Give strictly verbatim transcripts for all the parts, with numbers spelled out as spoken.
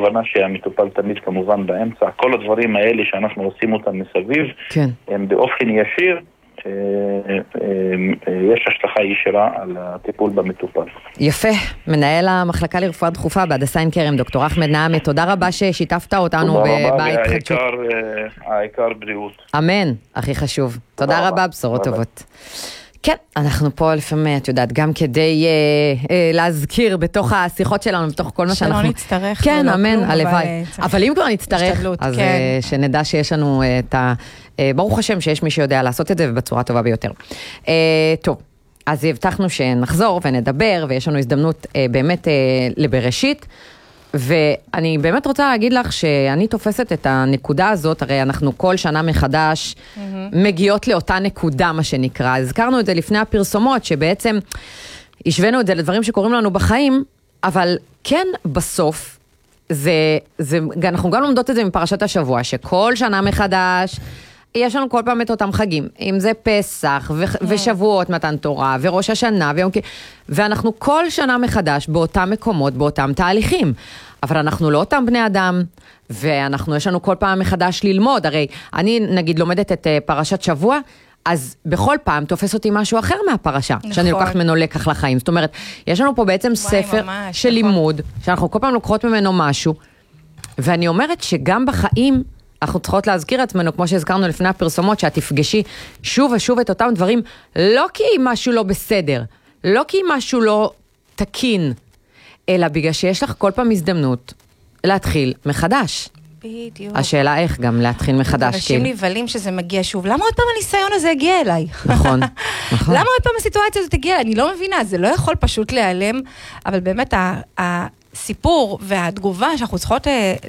הכוונה שהמטופל תמיד כמובן באמצע. כל הדברים האלה שאנחנו עושים אותם מסביב, כן. הם באופן ישיר, יש השלכה ישירה על הטיפול במטופל. יפה, מנהל המחלקה לרפואה דחופה בהדסה עין כרם, דוקטור אחמד נעמה, תודה רבה ששיתפת אותנו בבית חדשות. העיקר בריאות. אמן, הכי חשוב. תודה רבה, בשורות טובות. כן, אנחנו פה לפעמים, את יודעת, גם כדי אה, אה, להזכיר בתוך השיחות שלנו, בתוך כל מה שאנחנו... שלא נצטרך. כן, אמן, כלום, הלוואי. אבל, אבל אם כבר נצטרך, השתדלות, אז כן. אה, שנדע שיש לנו אה, את ה... אה, ברוך השם שיש מי שיודע לעשות את זה ובצורה טובה ביותר. אה, טוב, אז הבטחנו שנחזור ונדבר, ויש לנו הזדמנות אה, באמת אה, לבראשית, ואני באמת רוצה להגיד לך שאני תופסת את הנקודה הזאת, הרי אנחנו כל שנה מחדש mm-hmm. מגיעות לאותה נקודה, מה שנקרא. הזכרנו את זה לפני הפרסומות, שבעצם השווינו את זה לדברים שקורים לנו בחיים, אבל כן בסוף, זה, זה, אנחנו גם לומדות את זה מפרשת השבוע, שכל שנה מחדש, יש לנו כל פעם את אותם חגים, אם זה פסח ו- mm-hmm. ושבועות מתן תורה וראש השנה ויום כיפור, ואנחנו כל שנה מחדש באותם מקומות, באותם תהליכים. אבל אנחנו לא אותם בני אדם, ואנחנו, יש לנו כל פעם מחדש ללמוד. הרי אני נגיד לומדת את uh, פרשת שבוע, אז בכל פעם תופס אותי משהו אחר מהפרשה, נכון. שאני לוקחת ממנו לקח לחיים. זאת אומרת, יש לנו פה בעצם וואי, ספר ממש, של נכון. לימוד, שאנחנו כל פעם לוקחות ממנו משהו, ואני אומרת שגם בחיים, אנחנו צריכות להזכיר עצמנו, כמו שהזכרנו לפני הפרסומות, שאת תפגשי שוב ושוב את אותם דברים, לא כי משהו לא בסדר, לא כי משהו לא תקין, אלא בגלל שיש לך כל פעם הזדמנות להתחיל מחדש. בדיוק. השאלה איך גם להתחיל מחדש. אנשים נבלים שזה מגיע שוב. למה עוד פעם הניסיון הזה הגיע אליי? נכון, נכון. למה עוד פעם הסיטואציה הזאת הגיעה? אני לא מבינה, זה לא יכול פשוט להיעלם, אבל באמת הסיפור והתגובה שאנחנו צריכות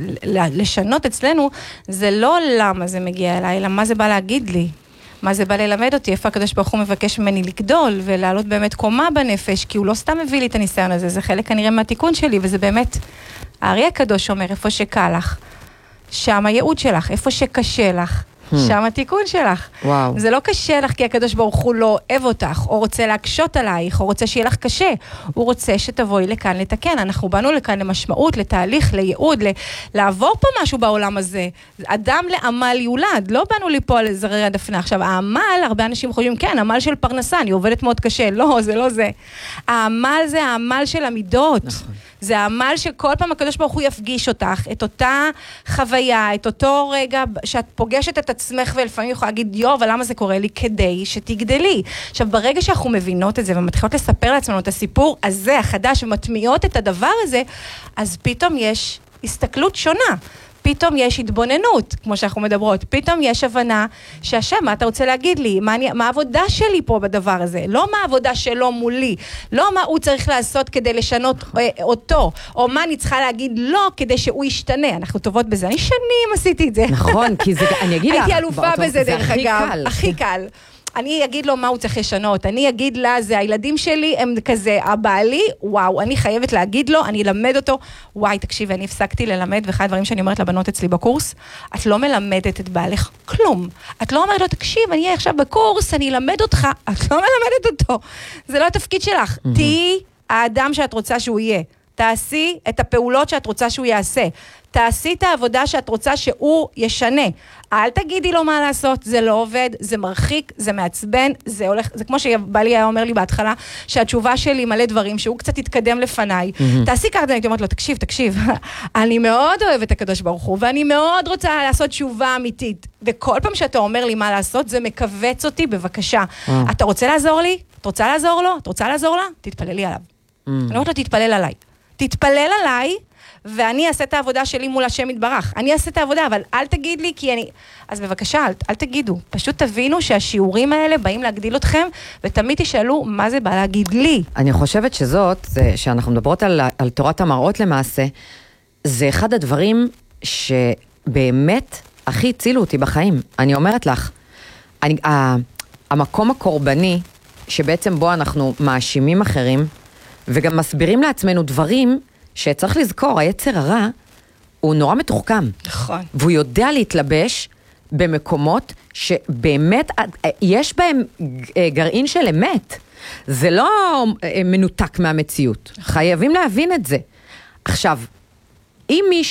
לשנות אצלנו, זה לא למה זה מגיע אליי, אלא מה זה בא להגיד לי. מה זה בא ללמד אותי, איפה הקדוש ברוך הוא מבקש ממני לגדול, ולעלות באמת קומה בנפש, כי הוא לא סתם מביא לי את הניסיון הזה, זה חלק כנראה מהתיקון שלי, וזה באמת, הארי הקדוש אומר, איפה שקל לך, שם הייעוד שלך, איפה שקשה לך, שם התיקון שלך. וואו. זה לא קשה לך כי הקדוש ברוך הוא לא אוהב אותך, או רוצה להקשות עלייך, או רוצה שיהיה לך קשה. הוא רוצה שתבואי לכאן לתקן. אנחנו באנו לכאן למשמעות, לתהליך, לייעוד, ל- לעבור פה משהו בעולם הזה. אדם לעמל יולד, לא באנו ליפול על זרי הדפנה. עכשיו, העמל, הרבה אנשים חושבים, כן, עמל של פרנסה, אני עובדת מאוד קשה. לא, זה לא זה. העמל זה העמל של המידות. נכון. זה העמל שכל פעם הקדוש ברוך הוא יפגיש אותך, את אותה חוויה, את אותו רגע שאת פוגשת את עצמך ולפעמים יכולה להגיד, יו, אבל למה זה קורה לי? כדי שתגדלי. עכשיו, ברגע שאנחנו מבינות את זה ומתחילות לספר לעצמנו את הסיפור הזה, החדש, ומטמיעות את הדבר הזה, אז פתאום יש הסתכלות שונה. פתאום יש התבוננות, כמו שאנחנו מדברות, פתאום יש הבנה שהשם, מה אתה רוצה להגיד לי? מה, אני, מה העבודה שלי פה בדבר הזה? לא מה העבודה שלו מולי, לא מה הוא צריך לעשות כדי לשנות אה, אותו, או מה אני צריכה להגיד לא כדי שהוא ישתנה. אנחנו טובות בזה, אני שנים עשיתי את זה. נכון, כי זה, אני אגיד לך, הייתי אלופה בזה דרך אגב. קל. הכי קל. אני אגיד לו מה הוא צריך לשנות, אני אגיד לה, זה הילדים שלי, הם כזה, הבעלי, וואו, אני חייבת להגיד לו, אני אלמד אותו, וואי, תקשיבי, אני הפסקתי ללמד, ואחד הדברים שאני אומרת לבנות אצלי בקורס, את לא מלמדת את בעלך כלום, את לא אומרת לו, תקשיב, אני אהיה עכשיו בקורס, אני אלמד אותך, את לא מלמדת אותו, זה לא התפקיד שלך, mm-hmm. תהי האדם שאת רוצה שהוא יהיה, תעשי את הפעולות שאת רוצה שהוא יעשה, תעשי את העבודה שאת רוצה שהוא ישנה. אל תגידי לו מה לעשות, זה לא עובד, זה מרחיק, זה מעצבן, זה הולך, זה כמו שבעלי היה אומר לי בהתחלה, שהתשובה שלי מלא דברים, שהוא קצת יתקדם לפניי. Mm-hmm. תעשי ככה, אני אומרת לו, תקשיב, תקשיב, אני מאוד אוהבת את הקדוש ברוך הוא, ואני מאוד רוצה לעשות תשובה אמיתית. וכל פעם שאתה אומר לי מה לעשות, זה מקווץ אותי, בבקשה. Mm-hmm. אתה רוצה לעזור לי? את רוצה לעזור לו? את רוצה לעזור לה? תתפללי עליו. Mm-hmm. אני אומרת לו, תתפלל עליי. תתפלל עליי, ואני אעשה את העבודה שלי מול השם יתברך. אני אעשה את העבודה, אבל אל תגיד לי, כי אני... אז בבקשה, אל, אל תגידו. פשוט תבינו שהשיעורים האלה באים להגדיל אתכם, ותמיד תשאלו מה זה בא להגיד לי. אני חושבת שזאת, זה, שאנחנו מדברות על, על תורת המראות למעשה, זה אחד הדברים שבאמת הכי הצילו אותי בחיים. אני אומרת לך, אני, ה, המקום הקורבני, שבעצם בו אנחנו מאשימים אחרים, וגם מסבירים לעצמנו דברים שצריך לזכור, היצר הרע הוא נורא מתוחכם. נכון. והוא יודע להתלבש במקומות שבאמת יש בהם גרעין של אמת. זה לא מנותק מהמציאות. חייבים להבין את זה. עכשיו, אם